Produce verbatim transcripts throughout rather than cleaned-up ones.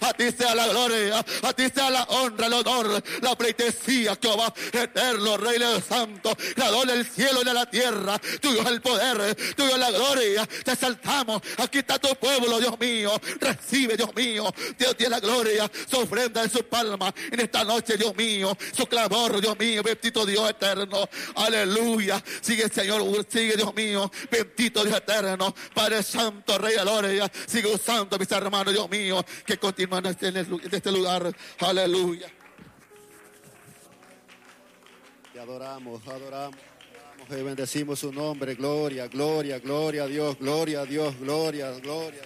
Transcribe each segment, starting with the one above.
A ti sea la gloria, a ti sea la honra, el honor, la pleitesía, Jehová eterno, Rey de los santos, creador del cielo y de la tierra. Tuyo es el poder, tuyo es la gloria. Te exaltamos. Aquí está tu pueblo, Dios mío. Recibe, Dios mío, Dios tiene la gloria, su ofrenda en sus palmas en esta noche, Dios mío, su clamor, Dios mío, bendito Dios eterno, aleluya. Sigue, Señor, sigue, Dios mío, bendito Dios eterno, Padre Santo, Rey de gloria. Sigue usando a mis hermanos, Dios mío, que continúan en este lugar, aleluya. Te adoramos, adoramos. Y bendecimos su nombre, gloria, gloria, gloria a Dios, gloria a Dios, gloria, gloria.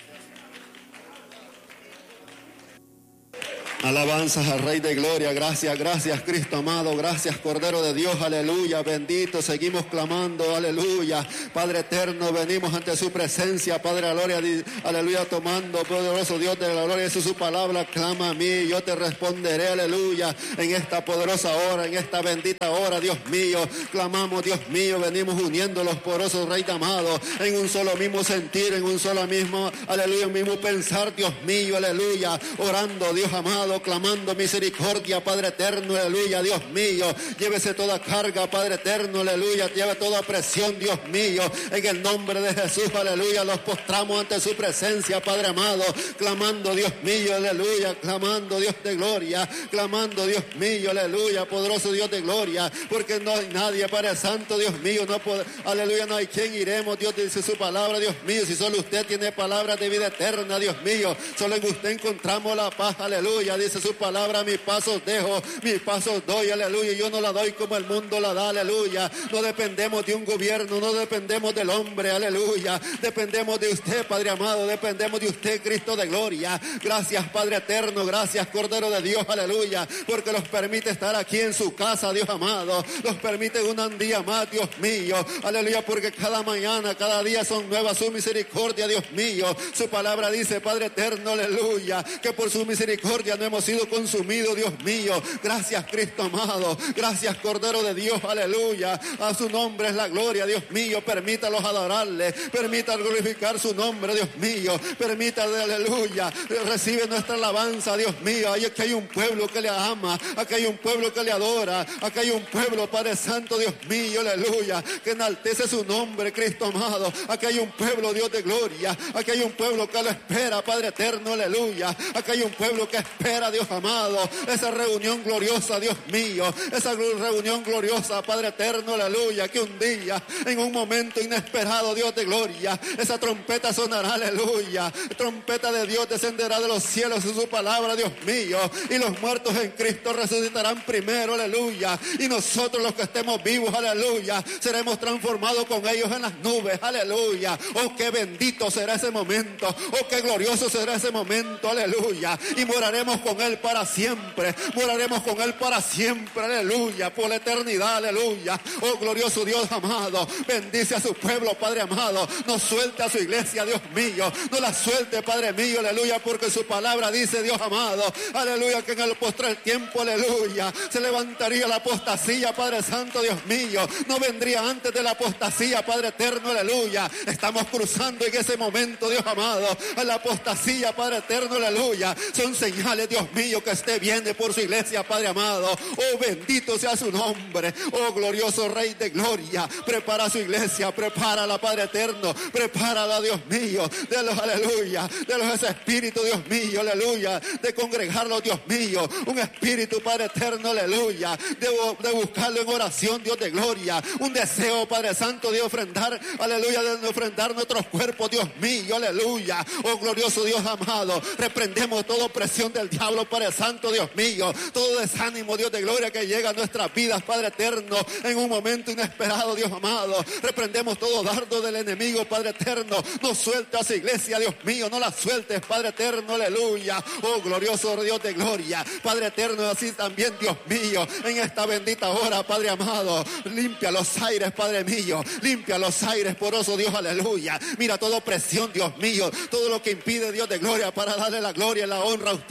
Alabanzas al Rey de Gloria, gracias, gracias Cristo amado, gracias Cordero de Dios, aleluya, bendito, seguimos clamando, aleluya, Padre eterno, venimos ante su presencia, Padre gloria, aleluya, tomando, poderoso Dios de la gloria, eso es su palabra, clama a mí, yo te responderé, aleluya, en esta poderosa hora, en esta bendita hora, Dios mío, clamamos, Dios mío, venimos uniendo los poderosos Rey amado, en un solo mismo sentir, en un solo mismo, aleluya, mismo pensar, Dios mío, aleluya, orando, Dios amado, clamando misericordia, Padre eterno, aleluya, Dios mío, llévese toda carga, Padre eterno, aleluya, lleve toda presión, Dios mío, en el nombre de Jesús, aleluya, los postramos ante su presencia, Padre amado, clamando, Dios mío, aleluya, clamando, Dios de gloria, clamando, Dios mío, aleluya, poderoso Dios de gloria, porque no hay nadie, Padre santo, Dios mío, no puede, aleluya, no hay quien iremos, Dios dice su palabra, Dios mío, si solo usted tiene palabra de vida eterna, Dios mío, solo en usted encontramos la paz, aleluya, dice su palabra, mis pasos dejo, mis pasos doy, aleluya, yo no la doy como el mundo la da, aleluya, no dependemos de un gobierno, no dependemos del hombre, aleluya, dependemos de usted, Padre amado, dependemos de usted, Cristo de gloria, gracias Padre eterno, gracias Cordero de Dios, aleluya, porque los permite estar aquí en su casa, Dios amado, los permite un día más, Dios mío, aleluya, porque cada mañana, cada día son nuevas su misericordia, Dios mío, su palabra dice, Padre eterno, aleluya, que por su misericordia no hemos sido consumidos, Dios mío, gracias Cristo amado, gracias Cordero de Dios, aleluya, a su nombre es la gloria, Dios mío, permítalos adorarle, permita glorificar su nombre, Dios mío, permítale, aleluya, recibe nuestra alabanza, Dios mío, aquí hay un pueblo que le ama, aquí hay un pueblo que le adora, aquí hay un pueblo, Padre Santo, Dios mío, aleluya, que enaltece su nombre, Cristo amado, aquí hay un pueblo, Dios de gloria, aquí hay un pueblo que lo espera, Padre eterno, aleluya, aquí hay un pueblo que espera, Dios amado, esa reunión gloriosa, Dios mío, esa reunión gloriosa, Padre eterno, aleluya, que un día, en un momento inesperado, Dios de gloria, esa trompeta sonará, aleluya, trompeta de Dios descenderá de los cielos en su palabra, Dios mío, y los muertos en Cristo resucitarán primero, aleluya, y nosotros los que estemos vivos, aleluya, seremos transformados con ellos en las nubes, aleluya, oh qué bendito será ese momento, oh qué glorioso será ese momento, aleluya, y moraremos con Él para siempre, moraremos con Él para siempre, aleluya, por la eternidad, aleluya, oh glorioso Dios amado, bendice a su pueblo, Padre amado, no suelte a su iglesia, Dios mío, no la suelte, Padre mío, aleluya, porque su palabra dice, Dios amado, aleluya, que en el postrer tiempo, aleluya, se levantaría la apostasía, Padre Santo, Dios mío, no vendría antes de la apostasía, Padre eterno, aleluya, estamos cruzando en ese momento, Dios amado, a la apostasía, Padre eterno, aleluya, son señales, Dios mío, que esté viene por su iglesia, Padre amado, oh bendito sea su nombre, oh glorioso Rey de gloria, prepara su iglesia, prepárala, Padre eterno, prepárala, Dios mío, de los, aleluya, de los ese espíritu, Dios mío, aleluya, de congregarlo, Dios mío, un espíritu, Padre eterno, aleluya, de, de buscarlo en oración, Dios de gloria, un deseo, Padre Santo, de ofrendar, aleluya, de ofrendar nuestros cuerpos, Dios mío, aleluya, oh glorioso Dios amado, reprendemos toda opresión del diablo, Padre Santo, Dios mío, todo desánimo, Dios de gloria, que llega a nuestras vidas, Padre eterno, en un momento inesperado, Dios amado, reprendemos todo dardo del enemigo, Padre eterno, no sueltes a su iglesia, Dios mío, no la sueltes, Padre eterno, aleluya, oh glorioso Dios de gloria, Padre eterno, así también, Dios mío, en esta bendita hora, Padre amado, limpia los aires, Padre mío, limpia los aires, poroso Dios, aleluya, mira toda opresión, Dios mío, todo lo que impide, Dios de gloria, para darle la gloria y la honra a usted, papá,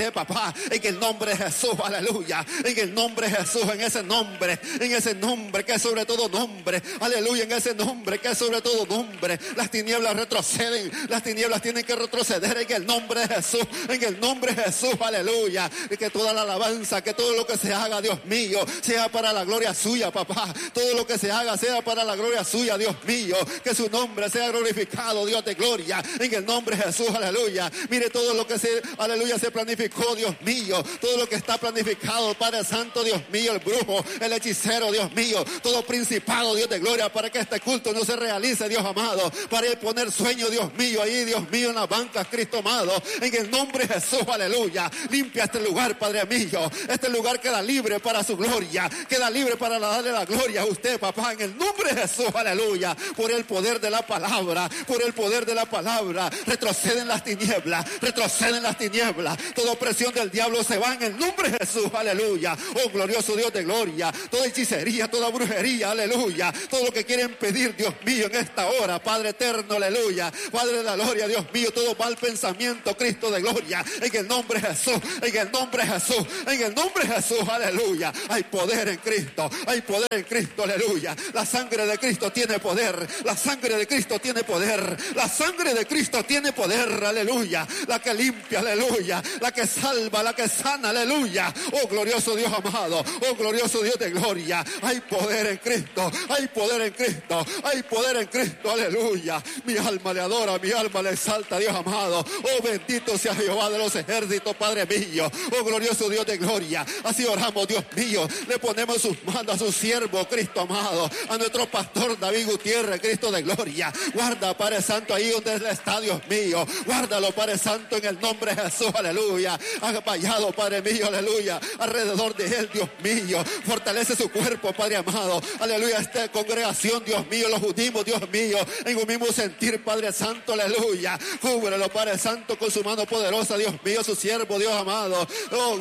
papá, en el nombre de Jesús, aleluya, en el nombre de Jesús, en ese nombre, en ese nombre que es sobre todo nombre, aleluya, en ese nombre que es sobre todo nombre, las tinieblas retroceden, las tinieblas tienen que retroceder en el nombre de Jesús, en el nombre de Jesús, aleluya, y que toda la alabanza, que todo lo que se haga, Dios mío, sea para la gloria suya, papá, todo lo que se haga sea para la gloria suya, Dios mío, que su nombre sea glorificado, Dios de gloria, en el nombre de Jesús, aleluya. Mire todo lo que se, aleluya, se planificó, Dios mío, todo lo que está planificado, Padre Santo, Dios mío, el brujo, el hechicero, Dios mío, todo principado, Dios de gloria, para que este culto no se realice, Dios amado, para ir poner sueño, Dios mío, ahí, Dios mío, en las bancas, Cristo amado, en el nombre de Jesús, aleluya. Limpia este lugar, Padre mío, este lugar queda libre para su gloria, queda libre para darle la gloria a usted, papá, en el nombre de Jesús, aleluya, por el poder de la palabra, por el poder de la palabra, retroceden las tinieblas, retroceden las tinieblas, toda opresión del diablo se va en el nombre de Jesús, aleluya. Oh glorioso Dios de gloria, toda hechicería, toda brujería, aleluya, todo lo que quieren pedir, Dios mío, en esta hora, Padre eterno, aleluya, Padre de la gloria, Dios mío, todo mal pensamiento, Cristo de gloria, en el nombre de Jesús, en el nombre de Jesús, en el nombre de Jesús, aleluya. Hay poder en Cristo, hay poder en Cristo, aleluya. La sangre de Cristo tiene poder, la sangre de Cristo tiene poder, la sangre de Cristo tiene poder, aleluya, la que limpia, aleluya, la que salva, la que sana, aleluya. Oh glorioso Dios amado, oh glorioso Dios de gloria, hay poder en Cristo, hay poder en Cristo, hay poder en Cristo, aleluya. Mi alma le adora, mi alma le exalta, Dios amado. Oh bendito sea Jehová de los ejércitos, Padre mío, oh glorioso Dios de gloria. Así oramos, Dios mío, le ponemos sus manos a su siervo, Cristo amado, a nuestro pastor David Gutiérrez, Cristo de gloria. Guarda, Padre Santo, ahí donde él está, Dios mío, guárdalo, Padre Santo, en el nombre de Jesús, aleluya. Ha vallado, Padre mío, aleluya, alrededor de él, Dios mío, fortalece su cuerpo, Padre amado, aleluya. Esta congregación, Dios mío, los unimos, Dios mío, en un mismo sentir, Padre Santo, aleluya. Cúbrelo, Padre Santo, con su mano poderosa, Dios mío, su siervo, Dios amado. Oh,